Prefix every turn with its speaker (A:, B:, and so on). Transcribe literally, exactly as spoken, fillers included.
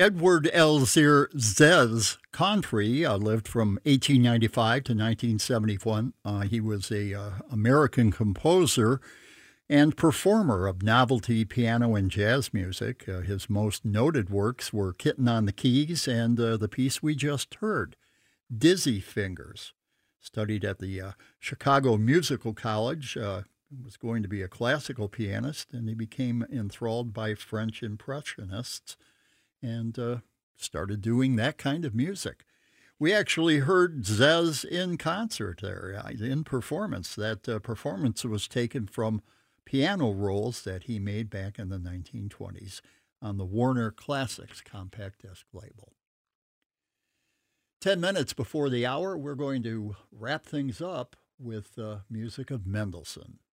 A: Edward Elzir Zez Contri uh, lived from eighteen ninety-five to nineteen seventy-one. Uh, he was a uh, American composer and performer of novelty piano and jazz music. Uh, his most noted works were Kitten on the Keys and uh, the piece we just heard, Dizzy Fingers. Studied at the uh, Chicago Musical College, uh, was going to be a classical pianist, and he became enthralled by French Impressionists and uh, started doing that kind of music. We actually heard Zez in concert there, uh, in performance. That uh, performance was taken from piano rolls that he made back in the nineteen twenties on the Warner Classics compact disc label. Ten minutes before the hour, we're going to wrap things up with uh, music of Mendelssohn.